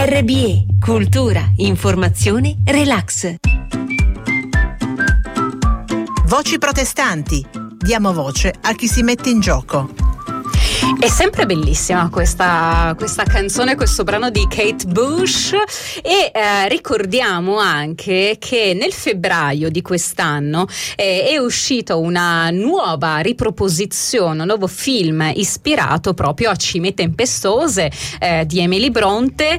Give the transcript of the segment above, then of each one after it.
RBE, cultura, informazione, relax. Voci protestanti. Diamo voce a chi si mette in gioco. È sempre bellissima questa canzone, questo brano di Kate Bush, e ricordiamo anche che nel febbraio di quest'anno è uscito una nuova riproposizione, un nuovo film ispirato proprio a Cime tempestose di Emily Bronte,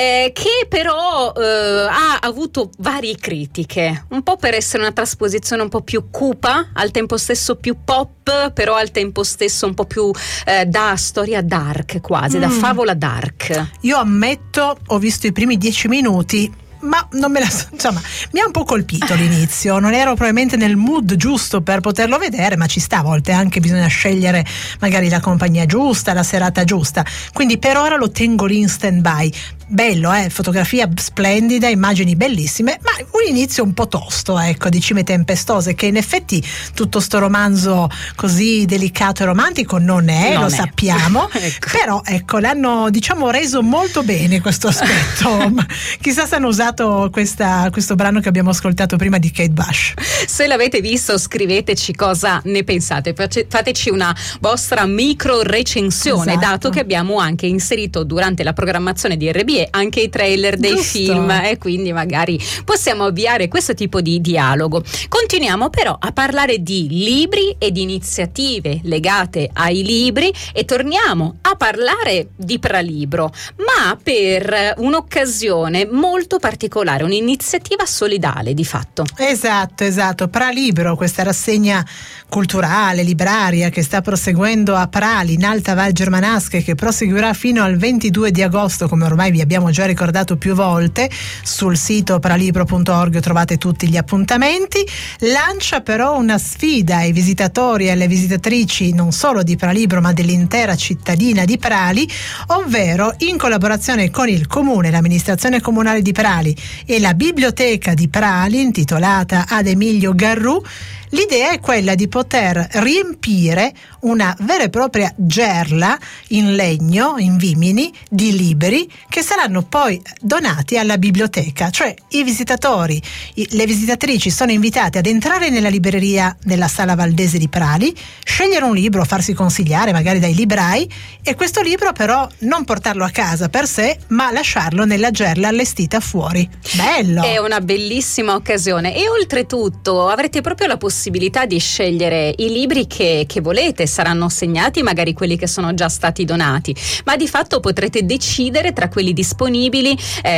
che però ha avuto varie critiche, un po' per essere una trasposizione un po' più cupa, al tempo stesso più pop, però al tempo stesso un po' più da storia dark, quasi da favola dark. Io ammetto, ho visto i primi 10 minuti, ma non me la, insomma, mi ha un po' colpito l'inizio. Non ero probabilmente nel mood giusto per poterlo vedere, ma ci sta, a volte anche bisogna scegliere magari la compagnia giusta, la serata giusta. Quindi per ora lo tengo lì in stand by. Bello, fotografia splendida, immagini bellissime, ma un inizio un po' tosto, ecco, di Cime tempestose, che in effetti tutto sto romanzo così delicato e romantico non è, lo sappiamo. Ecco. Però ecco, l'hanno, diciamo, reso molto bene questo aspetto. Chissà se hanno usato questo brano che abbiamo ascoltato prima di Kate Bush. Se l'avete visto, scriveteci cosa ne pensate, fateci una vostra micro recensione, esatto, dato che abbiamo anche inserito durante la programmazione di RBE anche i trailer dei film, e quindi magari possiamo avviare questo tipo di dialogo. Continuiamo però a parlare di libri e di iniziative legate ai libri, e torniamo a parlare di Pralibro, ma per un'occasione molto particolare, un'iniziativa solidale di fatto. Esatto, Pralibro, questa rassegna culturale, libraria che sta proseguendo a Prali in Alta Val Germanasca e che proseguirà fino al 22 di agosto, come ormai vi abbiamo già ricordato più volte. Sul sito pralibro.org trovate tutti gli appuntamenti. Lancia però una sfida ai visitatori e alle visitatrici non solo di Pralibro ma dell'intera cittadina di Prali, ovvero in collaborazione con il comune, l'amministrazione comunale di Prali e la biblioteca di Prali, intitolata ad Emilio Garrù. L'idea è quella di poter riempire una vera e propria gerla in legno, in vimini, di libri che saranno poi donati alla biblioteca. Cioè i visitatori, le visitatrici sono invitate ad entrare nella libreria nella Sala Valdese di Prali, scegliere un libro, farsi consigliare magari dai librai, e questo libro però non portarlo a casa per sé, ma lasciarlo nella gerla allestita fuori. Bello! È una bellissima occasione, e oltretutto avrete proprio la possibilità di scegliere i libri che volete. Saranno segnati magari quelli che sono già stati donati, ma di fatto potrete decidere tra quelli disponibili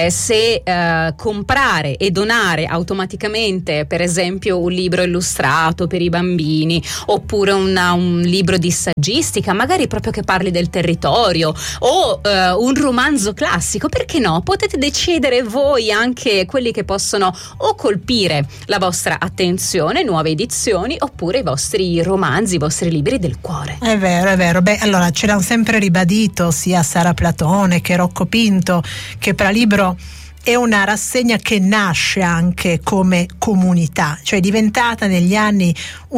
se comprare e donare automaticamente, per esempio, un libro illustrato per i bambini, oppure un libro di saggistica, magari proprio che parli del territorio, o un romanzo classico. Perché no? Potete decidere voi anche quelli che possono o colpire la vostra attenzione, nuove edizioni, oppure i vostri romanzi, i vostri libri del cuore. È vero. Beh, allora ce l'hanno sempre ribadito sia Sara Platone che Rocco Pinto, che Pralibro è una rassegna che nasce anche come comunità, cioè è diventata negli anni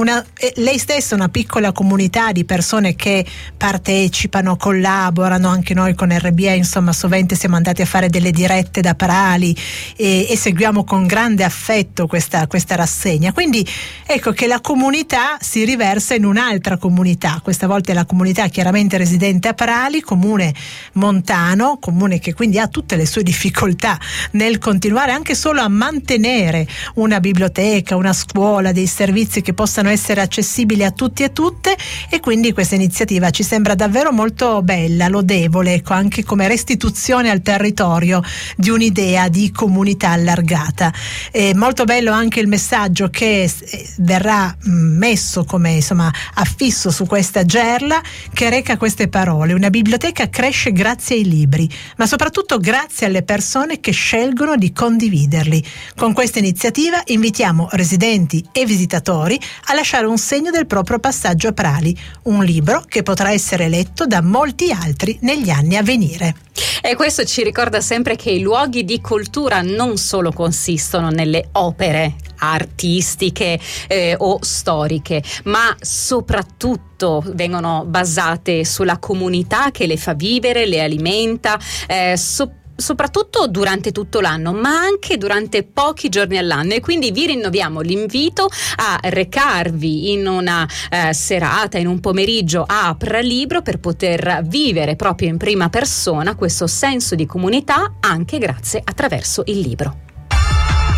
lei stessa una piccola comunità di persone che partecipano, collaborano. Anche noi con RBE, insomma, sovente siamo andati a fare delle dirette da Prali e seguiamo con grande affetto questa rassegna. Quindi ecco che la comunità si riversa in un'altra comunità, questa volta è la comunità chiaramente residente a Prali, comune montano, comune che quindi ha tutte le sue difficoltà nel continuare anche solo a mantenere una biblioteca, una scuola, dei servizi che possano essere accessibili a tutti e tutte, e quindi questa iniziativa ci sembra davvero molto bella, lodevole, ecco, anche come restituzione al territorio di un'idea di comunità allargata. Molto bello anche il messaggio che verrà messo come, insomma, affisso su questa gerla, che reca queste parole: una biblioteca cresce grazie ai libri, ma soprattutto grazie alle persone che scelgono di condividerli. Con questa iniziativa invitiamo residenti e visitatori a lasciare un segno del proprio passaggio a Prali, un libro che potrà essere letto da molti altri negli anni a venire. E questo ci ricorda sempre che i luoghi di cultura non solo consistono nelle opere artistiche o storiche, ma soprattutto vengono basate sulla comunità che le fa vivere, le alimenta, soprattutto durante tutto l'anno, ma anche durante pochi giorni all'anno, e quindi vi rinnoviamo l'invito a recarvi in una serata, in un pomeriggio a Apralibro, per poter vivere proprio in prima persona questo senso di comunità, anche attraverso il libro.